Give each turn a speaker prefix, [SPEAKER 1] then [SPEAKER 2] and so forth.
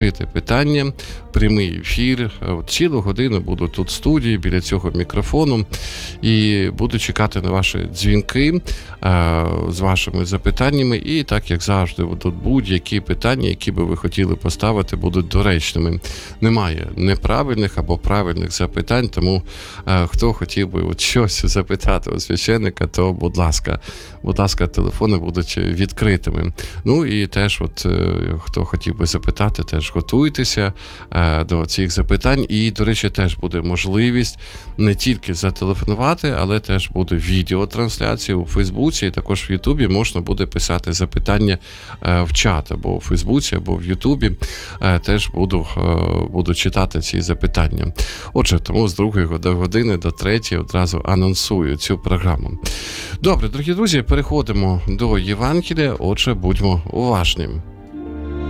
[SPEAKER 1] питання, прямий ефір. Цілу годину буду тут в студії, біля цього мікрофону, і буду чекати на ваші дзвінки з вашими запитаннями. І так, як завжди, тут будь-які питання, які би ви хотіли поставити, будуть доречними. Немає неправильних або правильних запитань, тому хто хотів би щось запитати у священника, то, будь ласка, телефони будуть відкритими. Ну і теж, хто хотів би запитати, теж готуйтеся до цих запитань. І, до речі, теж буде можливість не тільки зателефонувати, але теж буде відеотрансляція у Фейсбуці, і також в Ютубі можна буде писати запитання в чат, або у Фейсбуці, або в Ютубі. Теж буду читати ці запитання. Отже, тому з 2 години до 3 одразу анонсую цю програму. Добре, дорогі друзі, переходимо до Євангелія. Отже, будьмо уважні.